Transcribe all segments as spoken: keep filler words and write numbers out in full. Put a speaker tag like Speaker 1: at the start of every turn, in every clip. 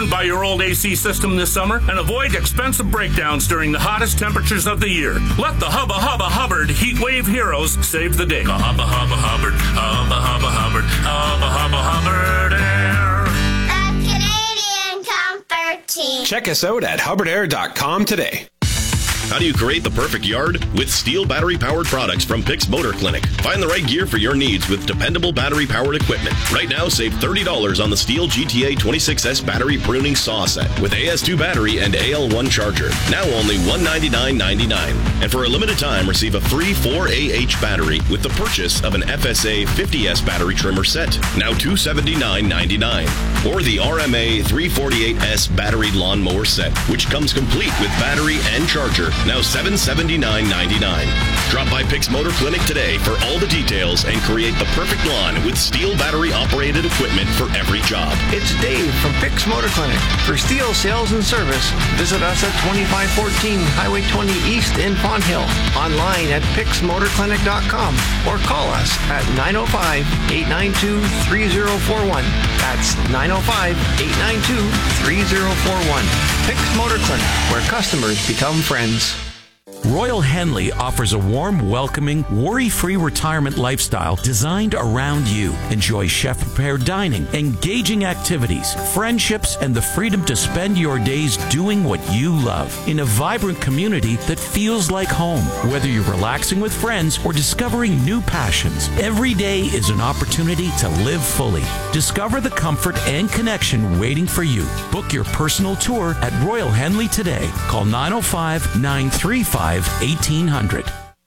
Speaker 1: burned by your old A C system this summer and avoid expensive breakdowns during the hottest temperatures of the year. Let the Hubba Hubba Hubbard Heat Wave Heroes save the day. Hubba Hubba Hubbard, Hubba Hubba Hubbard, Hubba Hubba Hubbard Air.
Speaker 2: The Canadian Comfort Team.
Speaker 3: Check us out at hubbard air dot com today.
Speaker 4: How do you create the perfect yard? With STIHL battery-powered products from Pix Motor Clinic. Find the right gear for your needs with dependable battery-powered equipment. Right now, save thirty dollars on the STIHL G T A twenty-six S battery pruning saw set with A S two battery and A L one charger. Now only one hundred ninety-nine dollars and ninety-nine cents. And for a limited time, receive a free four A H battery with the purchase of an F S A fifty S battery trimmer set. Now two hundred seventy-nine dollars and ninety-nine cents. Or the R M A three forty-eight S battery lawnmower set, which comes complete with battery and charger. Now seven hundred seventy-nine dollars and ninety-nine cents. Drop by Pix Motor Clinic today for all the details and create the perfect lawn with STIHL battery-operated equipment for every job.
Speaker 5: It's Dave from Pix Motor Clinic. For STIHL sales and service, visit us at twenty-five fourteen Highway twenty East in Pond Hill. Online at pix motor clinic dot com or call us at nine oh five, eight nine two, three oh four one. That's nine oh five, eight nine two, three oh four one. Pix Motor Clinic, where customers become friends.
Speaker 6: Royal Henley offers a warm, welcoming, worry-free retirement lifestyle designed around you. Enjoy chef-prepared dining, engaging activities, friendships, and the freedom to spend your days doing what you love in a vibrant community that feels like home. Whether you're relaxing with friends or discovering new passions, every day is an opportunity to live fully. Discover the comfort and connection waiting for you. Book your personal tour at Royal Henley today. Call nine oh five, nine three five, eighteen hundred.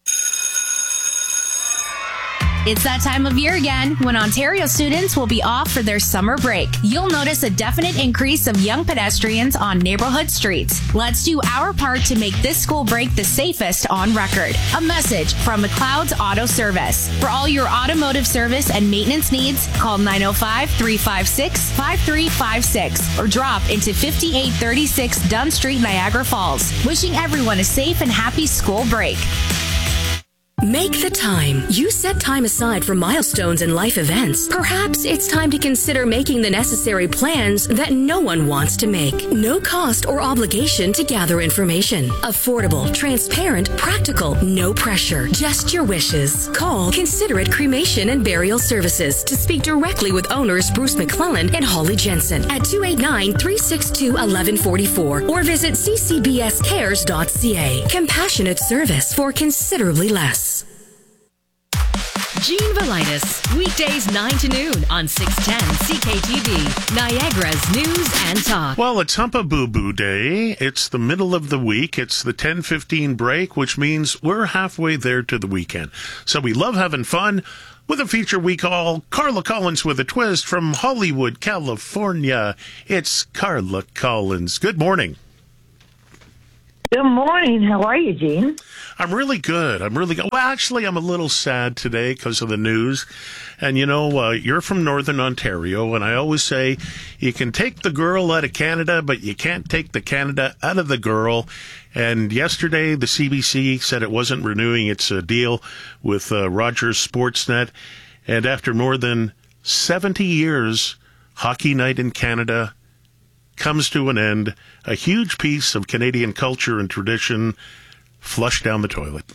Speaker 7: It's that time of year again when Ontario students will be off for their summer break. You'll notice a definite increase of young pedestrians on neighborhood streets. Let's do our part to make this school break the safest on record. A message from McLeod's Auto Service. For all your automotive service and maintenance needs, call nine oh five, three five six, five three five six or drop into fifty-eight thirty-six Dunn Street, Niagara Falls. Wishing everyone a safe and happy school break.
Speaker 8: Make the time. You set time aside for milestones and life events. Perhaps it's time to consider making the necessary plans that no one wants to make. No cost or obligation to gather information. Affordable, transparent, practical, no pressure. Just your wishes. Call Considerate Cremation and Burial Services to speak directly with owners Bruce McClellan and Holly Jensen at two eight nine, three six two, one one four four or visit c c b s cares dot c a. Compassionate service for considerably less.
Speaker 9: Gene Velitis, weekdays nine to noon on six ten C K T V, Niagara's News and Talk.
Speaker 10: Well, it's Humpa Boo Boo Day. It's the middle of the week. It's the ten fifteen break, which means we're halfway there to the weekend. So we love having fun with a feature we call Carla Collins with a Twist from Hollywood, California. It's Carla Collins. Good morning.
Speaker 11: Good morning. How are you, Gene?
Speaker 10: I'm really good. I'm really good. Well, actually, I'm a little sad today because of the news. And, you know, uh, you're from Northern Ontario, and I always say you can take the girl out of Canada, but you can't take the Canada out of the girl. And yesterday, the C B C said it wasn't renewing its uh, deal with uh, Rogers Sportsnet. And after more than seventy years, Hockey Night in Canada comes to an end. A huge piece of Canadian culture and tradition flushed down the toilet.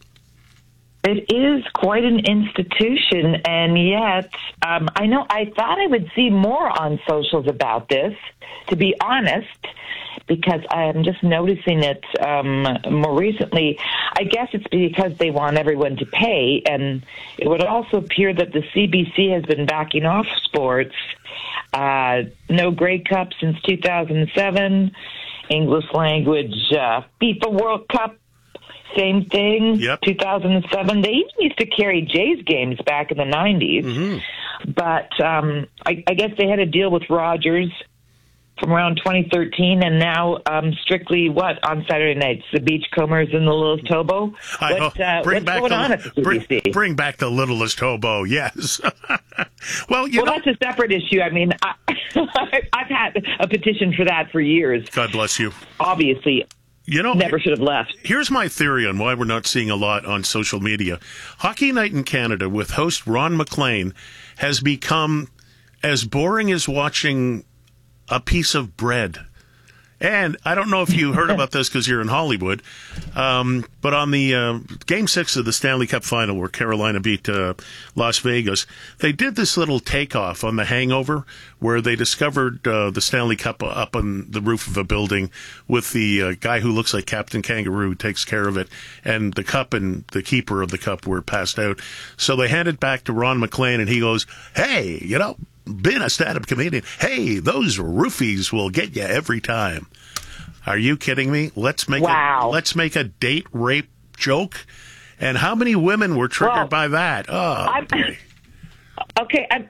Speaker 11: It is quite an institution, and yet um, I know I thought I would see more on socials about this, to be honest, because I'm just noticing it um, more recently. I guess it's because they want everyone to pay, and it would also appear that the C B C has been backing off sports. Uh, no Grey Cup since two thousand seven, English language uh, FIFA World Cup, same thing,
Speaker 10: yep.
Speaker 11: two thousand seven. They even used to carry Jays games back in the nineties. Mm-hmm. But um, I, I guess they had a deal with Rogers from around twenty thirteen, and now um, strictly what on Saturday nights? The Beachcombers and the Littlest Hobo.
Speaker 10: I
Speaker 11: what, uh,
Speaker 10: bring
Speaker 11: what's
Speaker 10: back
Speaker 11: going
Speaker 10: the,
Speaker 11: on at the C B C?
Speaker 10: Bring, bring back the Littlest Hobo. Yes. well, you
Speaker 11: well,
Speaker 10: know,
Speaker 11: that's a separate issue. I mean, I, I've had a petition for that for years.
Speaker 10: God bless you.
Speaker 11: Obviously.
Speaker 10: You know,
Speaker 11: never should have left.
Speaker 10: Here's my theory on why we're not seeing a lot on social media. Hockey Night in Canada with host Ron MacLean has become as boring as watching a piece of bread. And I don't know if you heard about this because you're in Hollywood, um, but on the uh, Game six of the Stanley Cup Final where Carolina beat uh, Las Vegas, they did this little takeoff on The Hangover where they discovered uh, the Stanley Cup up on the roof of a building with the uh, guy who looks like Captain Kangaroo who takes care of it, and the cup and the keeper of the cup were passed out. So they hand it back to Ron McLean, and he goes, hey, you know, being a stand-up comedian, hey, those roofies will get you every time. Are you kidding me? Let's make
Speaker 11: wow.
Speaker 10: a, let's make a date rape joke. And how many women were triggered
Speaker 11: well,
Speaker 10: by that? Oh, boy.
Speaker 11: Okay, I'm,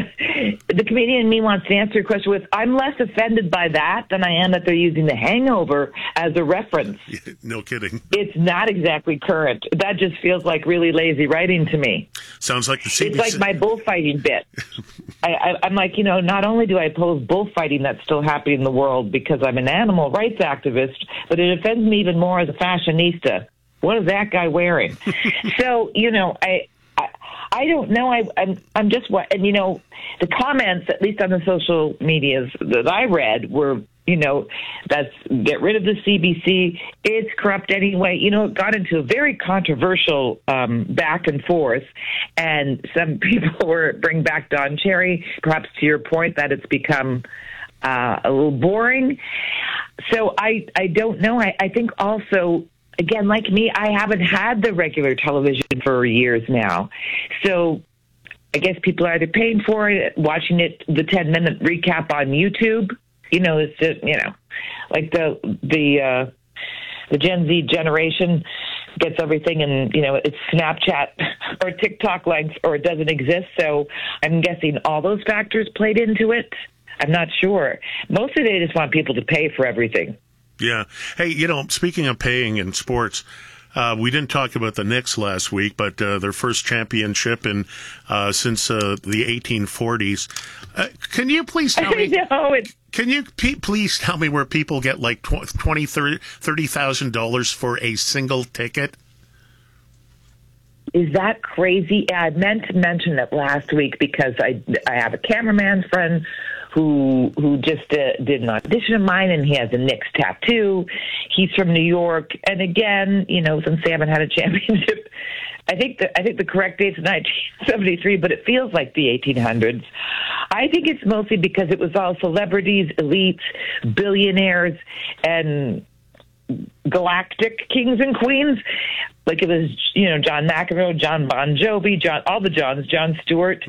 Speaker 11: the comedian in me wants to answer your question with, I'm less offended by that than I am that they're using The Hangover as a reference.
Speaker 10: No kidding.
Speaker 11: It's not exactly current. That just feels like really lazy writing to me.
Speaker 10: Sounds like the C B C.
Speaker 11: It's like my bullfighting bit. I, I, I'm like, you know, not only do I oppose bullfighting that's still happening in the world because I'm an animal rights activist, but it offends me even more as a fashionista. What is that guy wearing? So, you know, I... I don't know. I, I'm, I'm just what, and you know, the comments, at least on the social medias that I read, were, you know, that's get rid of the C B C. It's corrupt anyway. You know, it got into a very controversial um, back and forth, and some people were bring back Don Cherry. Perhaps to your point that it's become uh, a little boring. So I, I don't know. I, I think also. Again, like me, I haven't had the regular television for years now. So I guess people are either paying for it, watching it, the ten-minute recap on YouTube. You know, it's just, you know, like the the uh, the Gen Z generation gets everything and, you know, it's Snapchat or TikTok length or it doesn't exist. So I'm guessing all those factors played into it. I'm not sure. Mostly they just want people to pay for everything.
Speaker 10: Yeah. Hey, you know, speaking of paying in sports, uh, we didn't talk about the Knicks last week, but uh, their first championship in uh, since uh, the eighteen forties. Uh, can you please tell me?
Speaker 11: No, it's...
Speaker 10: Can you p- please tell me where people get like twenty, thirty thousand dollars for a single ticket?
Speaker 11: Is that crazy? I meant to mention it last week because I I have a cameraman friend who who just uh, did an audition of mine, and he has a Knicks tattoo. He's from New York, and again, you know, since they haven't had a championship, I think the I think the correct date is nineteen seventy-three, but it feels like the eighteen hundreds. I think it's mostly because it was all celebrities, elites, billionaires, and galactic kings and queens. Like it was, you know, John McEnroe, John Bon Jovi, John all the Johns, Jon Stewart.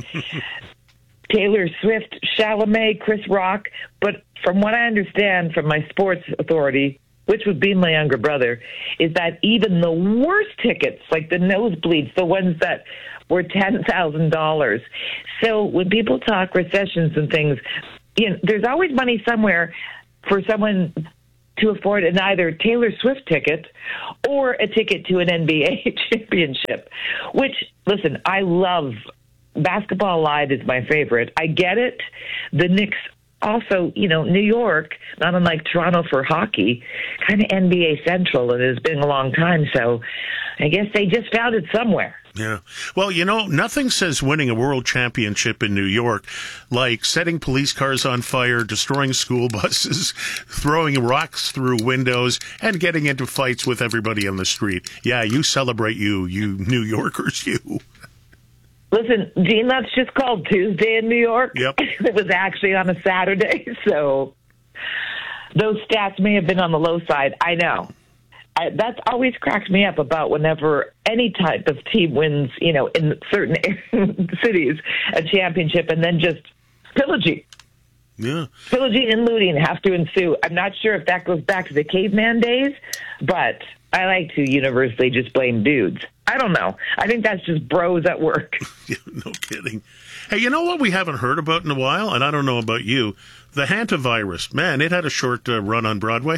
Speaker 11: Taylor Swift, Chalamet, Chris Rock. But from what I understand from my sports authority, which would be my younger brother, is that even the worst tickets, like the nosebleeds, the ones that were ten thousand dollars. So when people talk recessions and things, you know, there's always money somewhere for someone to afford an either Taylor Swift ticket or a ticket to an N B A championship, which, listen, I love. Basketball Live is my favorite. I get it. The Knicks also, you know, New York, not unlike Toronto for hockey, kind of N B A Central. It has been a long time, so I guess they just found it somewhere.
Speaker 10: Yeah. Well, you know, nothing says winning a world championship in New York like setting police cars on fire, destroying school buses, throwing rocks through windows, and getting into fights with everybody on the street. Yeah, you celebrate you, you New Yorkers, you.
Speaker 11: Listen, Gene, that's just called Tuesday in New York.
Speaker 10: Yep.
Speaker 11: It was actually on a Saturday, so those stats may have been on the low side. I know. I, that's always cracks me up about whenever any type of team wins, you know, in certain cities, a championship, and then just pillaging.
Speaker 10: Yeah.
Speaker 11: Pillaging and looting have to ensue. I'm not sure if that goes back to the caveman days, but I like to universally just blame dudes. I don't know. I think that's just bros at work.
Speaker 10: Yeah, no kidding. Hey, you know what we haven't heard about in a while? And I don't know about you. The hantavirus. Man, it had a short uh, run on Broadway.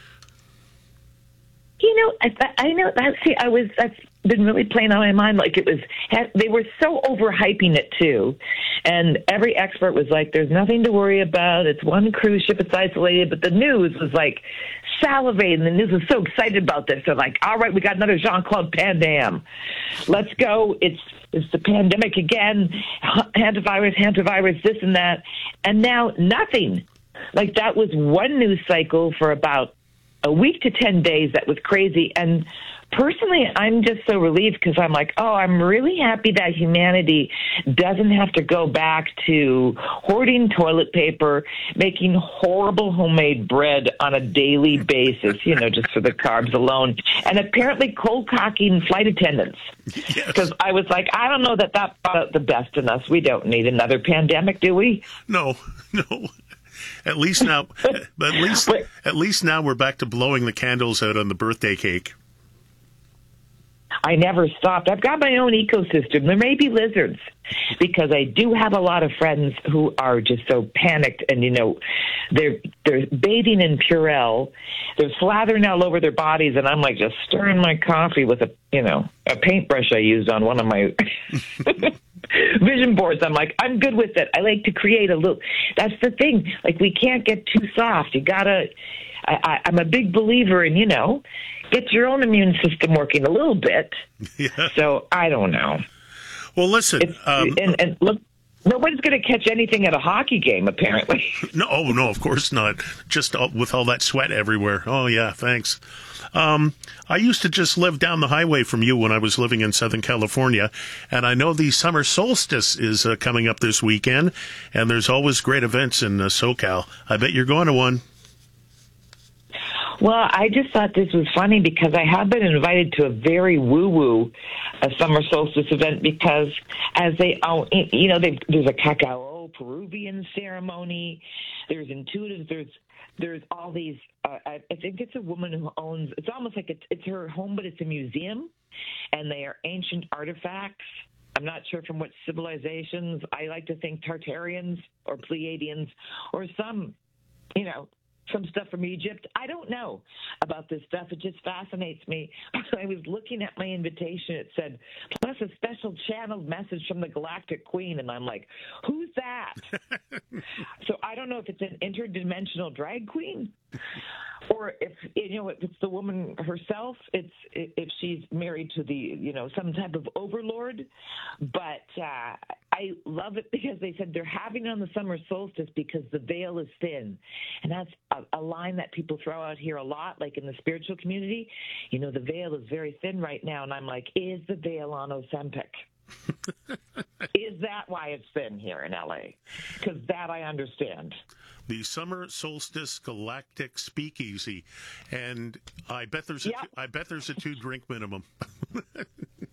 Speaker 11: You know, I, I know. That, see, I was. That's been really playing on my mind. Like it was. They were so overhyping it too, and every expert was like, "There's nothing to worry about. It's one cruise ship. It's isolated." But the news was like salivating. The news was so excited about this. They're like, "All right, we got another Jean-Claude Van Damme. Let's go. It's it's the pandemic again. Hantavirus, hantavirus, this and that, and now nothing." Like, that was one news cycle for about a week to ten days. That was crazy. And personally, I'm just so relieved because I'm like, oh, I'm really happy that humanity doesn't have to go back to hoarding toilet paper, making horrible homemade bread on a daily basis, you know, just for the carbs alone, and apparently cold cocking flight attendants. Because yes. I was like, I don't know that that brought out the best in us. We don't need another pandemic, do we?
Speaker 10: No, no. At least now, but at least, at least now we're back to blowing the candles out on the birthday cake.
Speaker 11: I never stopped. I've got my own ecosystem. There may be lizards because I do have a lot of friends who are just so panicked, and you know, they're they're bathing in Purell, they're slathering all over their bodies, and I'm like just stirring my coffee with a you know a paintbrush I used on one of my vision boards. I'm like, I'm good with it. I like to create a little. That's the thing. Like, we can't get too soft. You gotta. I, I, I'm a big believer in you know. Get your own immune system working a little bit. Yeah. So I don't know.
Speaker 10: Well, listen, um,
Speaker 11: and, and look, nobody's going to catch anything at a hockey game, apparently.
Speaker 10: No, oh, no, of course not. Just all, with all that sweat everywhere. Oh yeah, thanks. Um, I used to just live down the highway from you when I was living in Southern California, and I know the summer solstice is uh, coming up this weekend, and there's always great events in uh, SoCal. I bet you're going to one.
Speaker 11: Well, I just thought this was funny because I have been invited to a very woo-woo a summer solstice event because as they, oh, you know, they, there's a cacao Peruvian ceremony, there's intuitive, there's there's all these, uh, I, I think it's a woman who owns, it's almost like it's, it's her home, but it's a museum, and they are ancient artifacts. I'm not sure from what civilizations. I like to think Tartarians or Pleiadians or some, you know, some stuff from Egypt. I don't know about this stuff. It just fascinates me. I was looking at my invitation. It said, plus a special channeled message from the Galactic Queen. And I'm like, who's that? So I don't know if it's an interdimensional drag queen or if, you know, if it's the woman herself, it's if she's married to the, you know, some type of overlord. But uh, I love it because they said they're having it on the summer solstice because the veil is thin. And that's a, a line that people throw out here a lot, like in the spiritual community. You know, the veil is very thin right now. And I'm like, is the veil on Ozempic? Is that why it's thin here in L A? Because that I understand.
Speaker 10: The Summer Solstice Galactic Speakeasy, and I bet there's a yep. two, I bet there's a two drink minimum.
Speaker 11: but,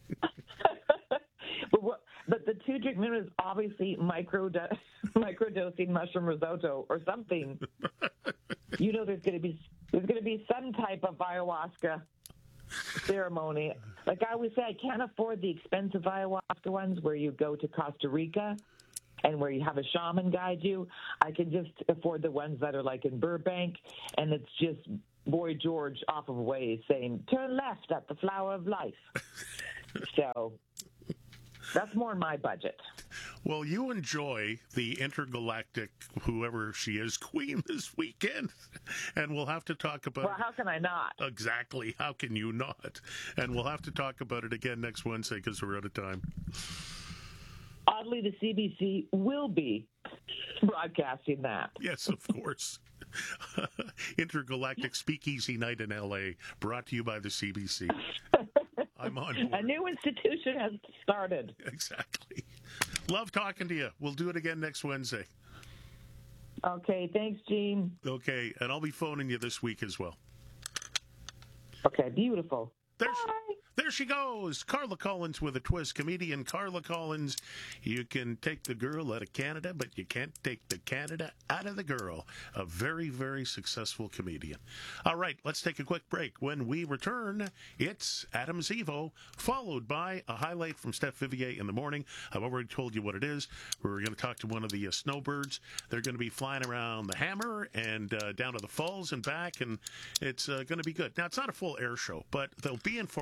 Speaker 11: what, but the two drink minimum is obviously micro microdosing mushroom risotto or something. You know, there's going to be there's going to be some type of ayahuasca ceremony. Like I always say, I can't afford the expensive ayahuasca ones where you go to Costa Rica and where you have a shaman guide you. I can just afford the ones that are like in Burbank, and it's just Boy George off of Waze saying, turn left at the Flower of Life. So that's more in my budget.
Speaker 10: Well, you enjoy the intergalactic, whoever she is, queen this weekend. And we'll have to talk about
Speaker 11: Well, how can I not?
Speaker 10: Exactly. How can you not? And we'll have to talk about it again next Wednesday because we're out of time.
Speaker 11: Oddly, the C B C will be broadcasting that.
Speaker 10: Yes, of course. Intergalactic Speakeasy Night in L A, brought to you by the C B C. I'm on board.
Speaker 11: A new institution has started.
Speaker 10: Exactly. Love talking to you. We'll do it again next Wednesday.
Speaker 11: Okay, thanks, Gene.
Speaker 10: Okay, and I'll be phoning you this week as well.
Speaker 11: Okay, beautiful.
Speaker 10: There she, there she goes. Carla Collins with a twist. Comedian Carla Collins. You can take the girl out of Canada, but you can't take the Canada out of the girl. A very, very successful comedian. All right, let's take a quick break. When we return, it's Adam Zivo, followed by a highlight from Steph Vivier in the morning. I've already told you what it is. We're going to talk to one of the uh, snowbirds. They're going to be flying around the Hammer and uh, down to the falls and back, and it's uh, going to be good. Now, it's not a full air show, but there'll be information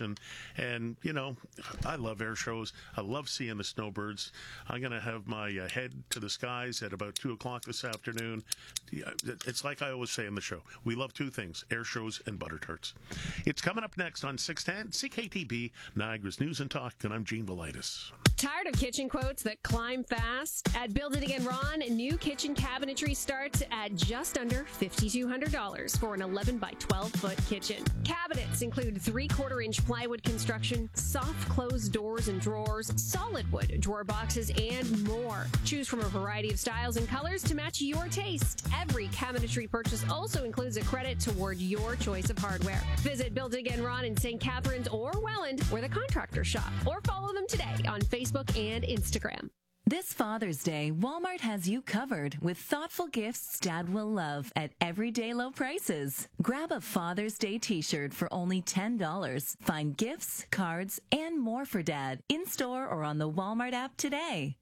Speaker 10: season. And, you know, I love air shows. I love seeing the snowbirds. I'm going to have my uh, head to the skies at about two o'clock this afternoon. It's like I always say in the show. We love two things, air shows and butter tarts. It's coming up next on six ten C K T B, Niagara's News and Talk, and I'm Gene Velitis.
Speaker 12: Tired of kitchen quotes that climb fast? At Build It Again Ron, new kitchen cabinetry starts at just under five thousand two hundred dollars for an eleven by twelve foot kitchen. Cabinets include three-quarter inch plywood construction, soft closed doors and drawers, solid wood drawer boxes, and more. Choose from a variety of styles and colors to match your taste. Every cabinetry purchase also includes a credit toward your choice of hardware. Visit Build It Again Ron in Saint Catharines or Welland, where the contractors shop, or follow them today on Facebook and Instagram.
Speaker 13: This Father's Day, Walmart has you covered with thoughtful gifts Dad will love at everyday low prices. Grab a Father's Day t-shirt for only ten dollars. Find gifts, cards, and more for Dad in-store or on the Walmart app today.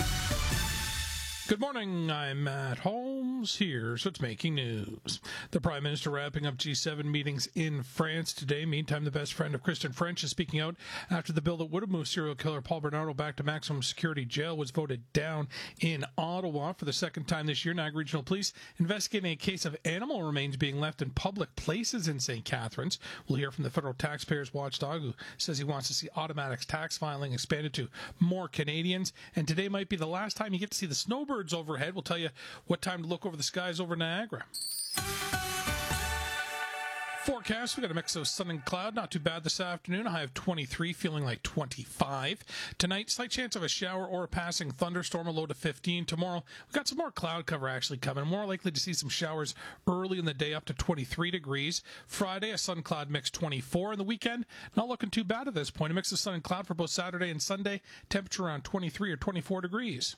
Speaker 14: Good morning, I'm Matt Holmes. Here's what's making news. The Prime Minister wrapping up G seven meetings in France today. Meantime, the best friend of Kristen French is speaking out after the bill that would have moved serial killer Paul Bernardo back to maximum security jail was voted down in Ottawa for the second time this year. Niagara Regional Police investigating a case of animal remains being left in public places in Saint Catharines. We'll hear from the federal taxpayers watchdog who says he wants to see automatic tax filing expanded to more Canadians. And today might be the last time you get to see the snowbirds overhead. We'll tell you what time to look over the skies over Niagara. Forecast, we got a mix of sun and cloud. Not too bad this afternoon. A high of twenty-three, feeling like twenty-five. Tonight, slight chance of a shower or a passing thunderstorm, a low to fifteen. Tomorrow, we've got some more cloud cover actually coming. More likely to see some showers early in the day, up to twenty-three degrees. Friday, a sun-cloud mix, twenty-four. And the weekend, not looking too bad at this point. A mix of sun and cloud for both Saturday and Sunday. Temperature around twenty-three or twenty-four degrees.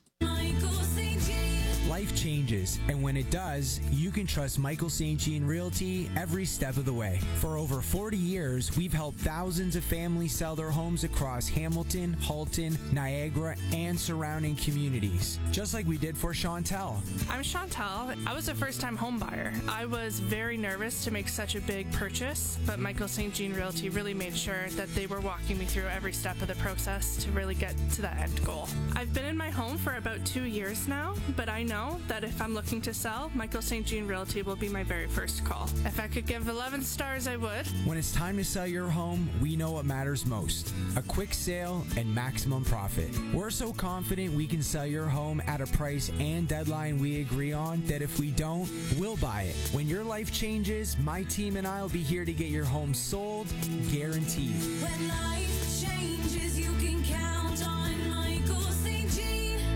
Speaker 15: Life changes, and when it does, you can trust Michael Saint Jean Realty every step of the way. For over forty years, we've helped thousands of families sell their homes across Hamilton, Halton, Niagara, and surrounding communities, just like we did for Chantel.
Speaker 16: I'm Chantel. I was a first-time home buyer. I was very nervous to make such a big purchase, but Michael Saint Jean Realty really made sure that they were walking me through every step of the process to really get to that end goal. I've been in my home for about two years now, but I know that if I'm looking to sell, Michael Saint Jean Realty will be my very first call. If I could give eleven stars, I would.
Speaker 15: When it's time to sell your home, we know what matters most: a quick sale and maximum profit. We're so confident we can sell your home at a price and deadline we agree on that if we don't, we'll buy it. When your life changes, my team and I will be here to get your home sold, guaranteed.
Speaker 17: When life changes, you can count on Michael Saint Jean.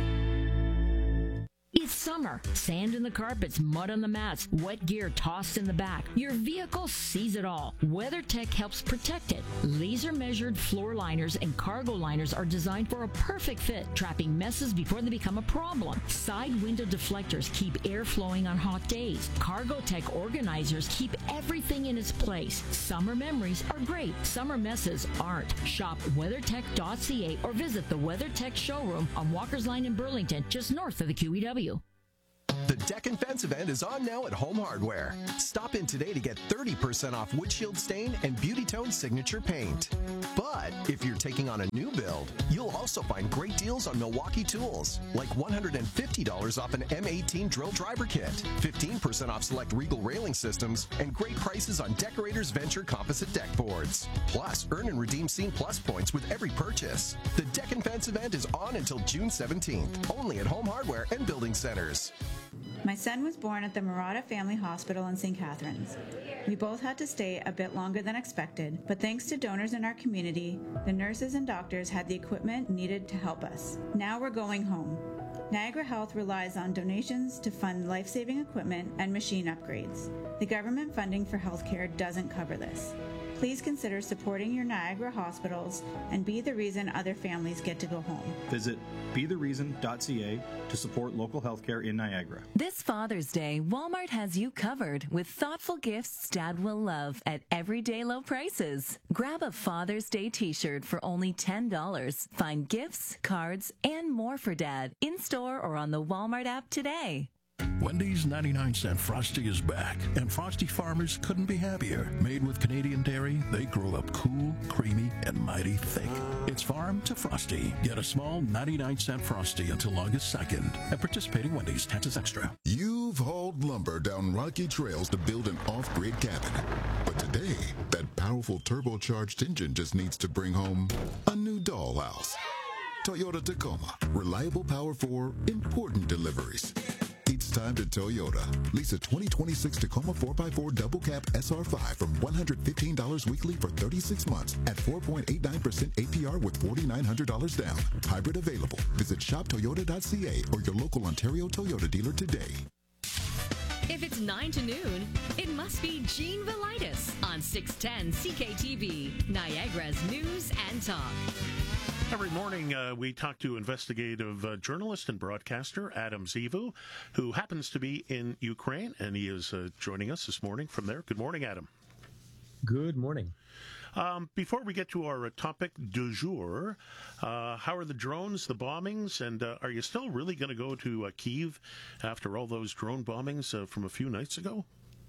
Speaker 18: It's summer. Sand in the carpets, mud on the mats, wet gear tossed in the back. Your vehicle sees it all. WeatherTech helps protect it. Laser-measured floor liners and cargo liners are designed for a perfect fit, trapping messes before they become a problem. Side window deflectors keep air flowing on hot days. CargoTech organizers keep everything in its place. Summer memories are great. Summer messes aren't. Shop weathertech dot c a or visit the WeatherTech showroom on Walker's Line in Burlington, just north of the Q E W.
Speaker 19: The Deck and Fence event is on now at Home Hardware. Stop in today to get thirty percent off Windshield Stain and Beauty Tone Signature Paint. But if you're taking on a new build, you'll also find great deals on Milwaukee tools, like one hundred fifty dollars off an M eighteen drill driver kit, fifteen percent off select Regal railing systems, and great prices on Decorators Venture composite deck boards. Plus, earn and redeem Scene Plus points with every purchase. The Deck and Fence event is on until June seventeenth, only at Home Hardware and Building Centers.
Speaker 20: My son was born at the Murata Family Hospital in Saint Catharines. We both had to stay a bit longer than expected, but thanks to donors in our community, the nurses and doctors had the equipment needed to help us. Now we're going home. Niagara Health relies on donations to fund life-saving equipment and machine upgrades. The government funding for healthcare doesn't cover this. Please consider supporting your Niagara hospitals and be the reason other families get to go home.
Speaker 21: Visit be the reason dot c a to support local healthcare in Niagara.
Speaker 13: This Father's Day, Walmart has you covered with thoughtful gifts Dad will love at everyday low prices. Grab a Father's Day t-shirt for only ten dollars. Find gifts, cards, and more for Dad in-store or on the Walmart app today.
Speaker 1: Wendy's ninety-nine cent Frosty is back, and Frosty farmers couldn't be happier. Made with Canadian dairy, they grow up cool, creamy, and mighty thick. It's farm to Frosty. Get a small ninety-nine cent Frosty until August second at participating Wendy's. Taxes extra.
Speaker 22: You've hauled lumber down rocky trails to build an off-grid cabin. But today, that powerful turbocharged engine just needs to bring home a new dollhouse. Toyota Tacoma. Reliable power for important deliveries. It's time to Toyota. Lease a twenty twenty-six Tacoma four by four double cab S R five from one hundred fifteen dollars weekly for thirty-six months at four point eight nine percent A P R with four thousand nine hundred dollars down. Hybrid available. Visit shop toyota dot c a or your local Ontario Toyota dealer today.
Speaker 9: If it's nine to noon, it must be Gene Velitis on six ten C K T V, Niagara's News and Talk.
Speaker 10: Every morning, uh, we talk to investigative uh, journalist and broadcaster Adam Zivu, who happens to be in Ukraine, and he is uh, joining us this morning from there. Good morning, Adam.
Speaker 23: Good morning.
Speaker 10: Um, before we get to our uh, topic du jour, uh, how are the drones, the bombings, and uh, are you still really going to go to uh, Kyiv after all those drone bombings uh, from a few nights ago?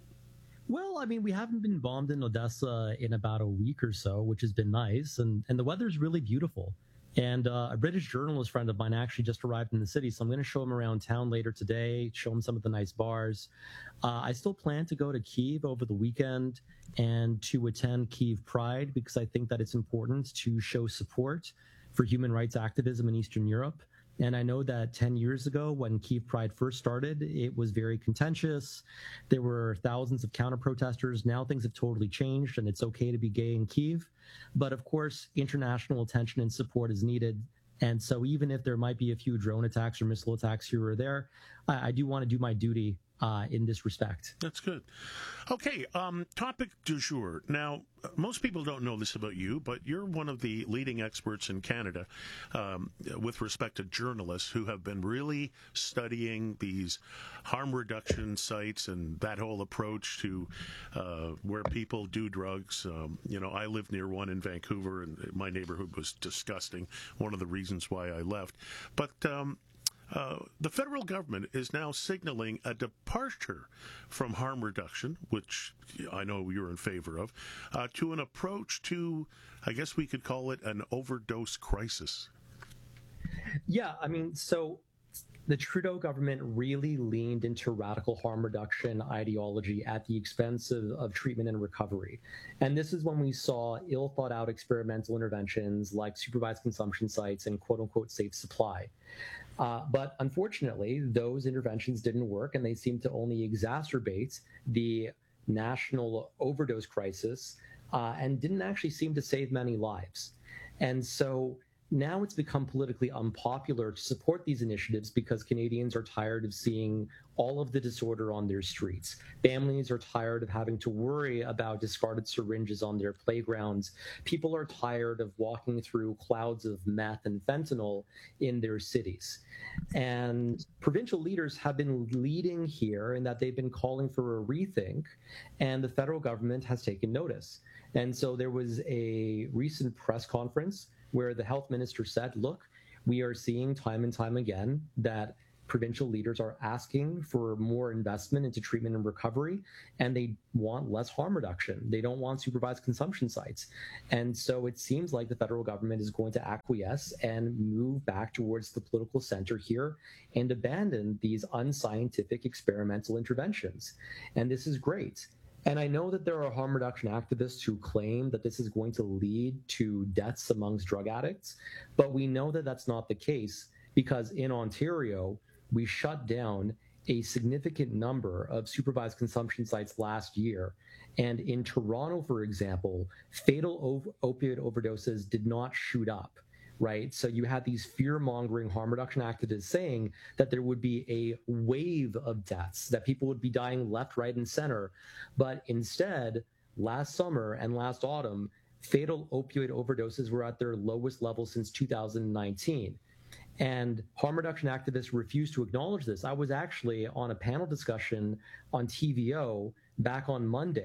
Speaker 23: Well, I mean, we haven't been bombed in Odessa in about a week or so, which has been nice, and, and the weather's really beautiful. And uh, a British journalist friend of mine actually just arrived in the city, so I'm going to show him around town later today, show him some of the nice bars. Uh, I still plan to go to Kyiv over the weekend and to attend Kyiv Pride because I think that it's important to show support for human rights activism in Eastern Europe. And I know that ten years ago, when Kyiv Pride first started, it was very contentious. There were thousands of counter-protesters. Now things have totally changed, and it's okay to be gay in Kyiv. But of course, international attention and support is needed. And so even if there might be a few drone attacks or missile attacks here or there, I, I do want to do my duty uh, in this respect.
Speaker 10: That's good. Okay, um, topic du jour. Now, most people don't know this about you, but you're one of the leading experts in Canada um, with respect to journalists who have been really studying these harm reduction sites and that whole approach to uh, where people do drugs. Um, you know, I live near one in Vancouver, and my neighborhood was disgusting. One of the reasons why I left. But um, Uh, the federal government is now signaling a departure from harm reduction, which I know you're in favor of, uh, to an approach to, I guess we could call it an overdose crisis.
Speaker 23: Yeah, I mean, so the Trudeau government really leaned into radical harm reduction ideology at the expense of, of treatment and recovery. And this is when we saw ill thought out experimental interventions like supervised consumption sites and quote unquote safe supply. Uh, but unfortunately, those interventions didn't work, and they seemed to only exacerbate the national overdose crisis uh, and didn't actually seem to save many lives. And so now it's become politically unpopular to support these initiatives because Canadians are tired of seeing all of the disorder on their streets. Families are tired of having to worry about discarded syringes on their playgrounds. People are tired of walking through clouds of meth and fentanyl in their cities. And provincial leaders have been leading here in that they've been calling for a rethink, and the federal government has taken notice. And so there was a recent press conference where the health minister said, look, we are seeing time and time again that provincial leaders are asking for more investment into treatment and recovery, and they want less harm reduction. They don't want supervised consumption sites. And so it seems like the federal government is going to acquiesce and move back towards the political center here and abandon these unscientific experimental interventions. And this is great. And I know that there are harm reduction activists who claim that this is going to lead to deaths amongst drug addicts, but we know that that's not the case because in Ontario, we shut down a significant number of supervised consumption sites last year. And in Toronto, for example, fatal op- opioid overdoses did not shoot up. Right. So you had these fear mongering harm reduction activists saying that there would be a wave of deaths, that people would be dying left, right, and center. But instead, last summer and last autumn, fatal opioid overdoses were at their lowest level since two thousand nineteen. And harm reduction activists refused to acknowledge this. I was actually on a panel discussion on T V O back on Monday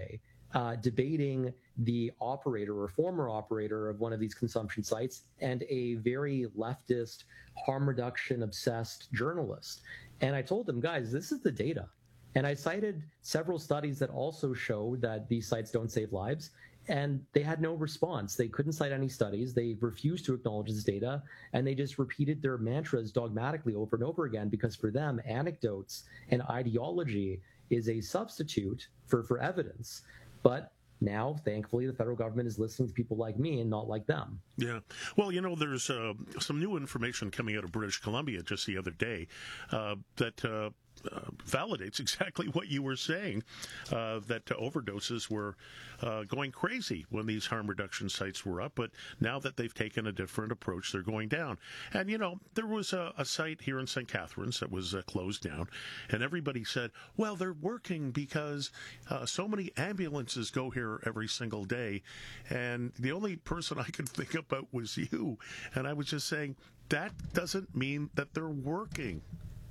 Speaker 23: uh, debating the operator or former operator of one of these consumption sites and a very leftist, harm reduction obsessed journalist. And I told them, guys, this is the data. And I cited several studies that also show that these sites don't save lives. And they had no response. They couldn't cite any studies. They refused to acknowledge this data. And they just repeated their mantras dogmatically over and over again, because for them, anecdotes and ideology is a substitute for, for evidence. But now, thankfully, the federal government is listening to people like me and not like them.
Speaker 10: Yeah. Well, you know, there's uh, some new information coming out of British Columbia just the other day uh, that uh, uh, validates exactly what you were saying, uh, that uh, overdoses were uh, going crazy when these harm reduction sites were up. But now that they've taken a different approach, they're going down. And, you know, there was a, a site here in Saint Catharines that was uh, closed down. And everybody said, well, they're working because uh, so many ambulances go here every single day. And the only person I could think about was you. And I was just saying, that doesn't mean that they're working.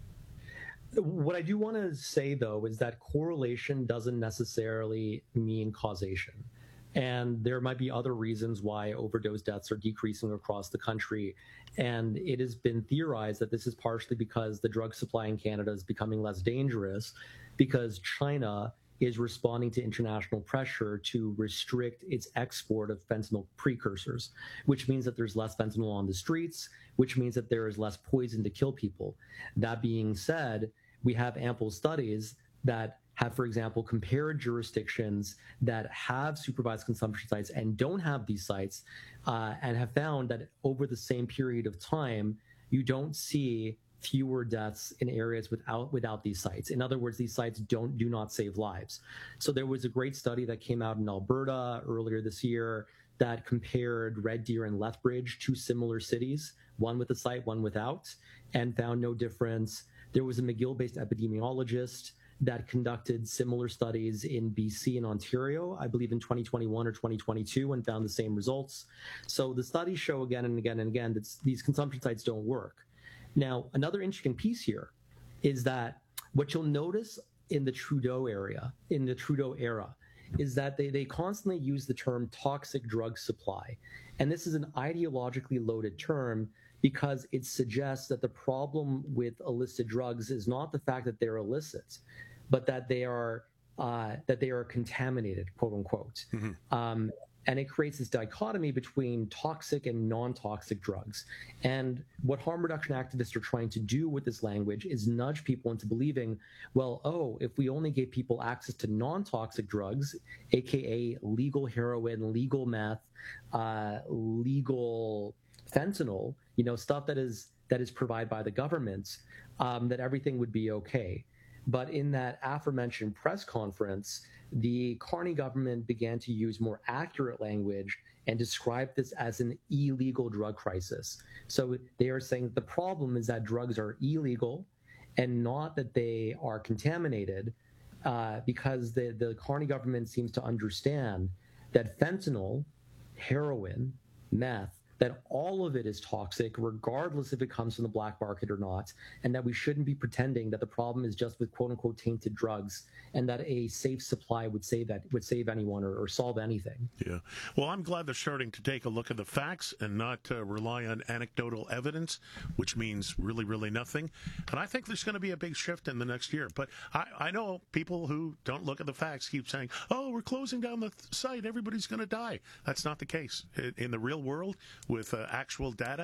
Speaker 23: What I do want to say, though, is that correlation doesn't necessarily mean causation. And there might be other reasons why overdose deaths are decreasing across the country. And it has been theorized that this is partially because the drug supply in Canada is becoming less dangerous, because China is responding to international pressure to restrict its export of fentanyl precursors, which means that there's less fentanyl on the streets, which means that there is less poison to kill people. That being said, we have ample studies that have, for example, compared jurisdictions that have supervised consumption sites and don't have these sites, uh, and have found that over the same period of time, you don't see fewer deaths in areas without without these sites. In other words, these sites don't do not save lives. So there was a great study that came out in Alberta earlier this year that compared Red Deer and Lethbridge, two similar cities, one with a site, one without, and found no difference. There was a McGill-based epidemiologist that conducted similar studies in B C and Ontario, I believe in twenty twenty-one or twenty twenty-two, and found the same results. So the studies show again and again and again that these consumption sites don't work. Now, another interesting piece here is that what you'll notice in the Trudeau area, in the Trudeau era, is that they, they constantly use the term toxic drug supply. And this is an ideologically loaded term because it suggests that the problem with illicit drugs is not the fact that they're illicit, but that they are uh, that they are contaminated, quote unquote. Mm-hmm. Um, and it creates this dichotomy between toxic and non-toxic drugs. And what harm reduction activists are trying to do with this language is nudge people into believing, well, oh, if we only gave people access to non-toxic drugs, aka legal heroin, legal meth, uh, legal fentanyl, you know, stuff that is that is provided by the government, um, that everything would be okay. But in that aforementioned press conference, the Carney government began to use more accurate language and describe this as an illegal drug crisis. So they are saying the problem is that drugs are illegal and not that they are contaminated, uh, because the, the Carney government seems to understand that fentanyl, heroin, meth, that all of it is toxic, regardless if it comes from the black market or not, and that we shouldn't be pretending that the problem is just with quote-unquote tainted drugs, and that a safe supply would save that would save anyone or, or solve anything.
Speaker 10: Yeah. Well, I'm glad they're starting to take a look at the facts and not uh, rely on anecdotal evidence, which means really, really nothing. And I think there's going to be a big shift in the next year. But I, I know people who don't look at the facts keep saying, oh, we're closing down the site, everybody's going to die. That's not the case. In the real world, with uh, actual data,